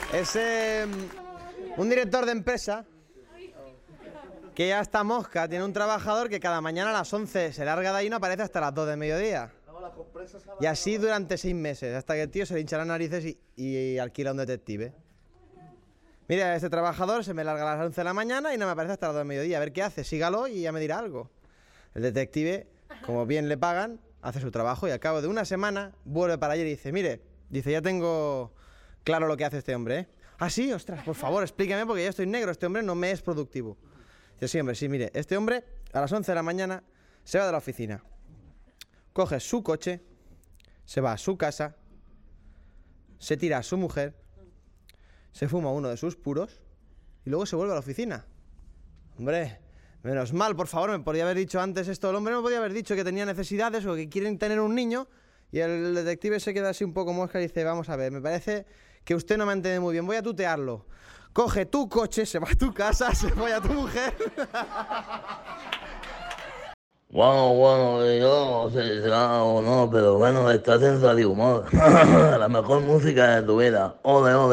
Es un director de empresa que ya está mosca, tiene un trabajador que cada mañana a las 11 se larga de ahí y no aparece hasta las 2 de mediodía. Y así durante 6 meses, hasta que el tío se le hincha las narices y alquila a un detective. Mira, este trabajador se me larga a las 11 de la mañana y no me aparece hasta las 2 de mediodía. A ver qué hace, sígalo y ya me dirá algo. El detective, como bien le pagan, hace su trabajo y al cabo de una semana vuelve para ayer y dice, mire, dice, ya tengo claro lo que hace este hombre, ¿eh? Ah, sí, ostras, por favor, explíqueme porque ya estoy negro, este hombre no me es productivo. Dice, sí, hombre, sí, mire, este hombre a las 11 de la mañana se va de la oficina, coge su coche, se va a su casa, se tira a su mujer, se fuma uno de sus puros y luego se vuelve a la oficina. Hombre, menos mal, por favor, me podría haber dicho antes esto. El hombre no podía haber dicho que tenía necesidades o que quieren tener un niño. Y el detective se queda así un poco mosca y dice, vamos a ver, me parece que usted no me entiende muy bien, voy a tutearlo. Coge tu coche, se va a tu casa, se fue a tu mujer. Bueno, yo no sé si será o no, pero bueno, estás en Radio Humor. La mejor música de tu vida. Ole, ole.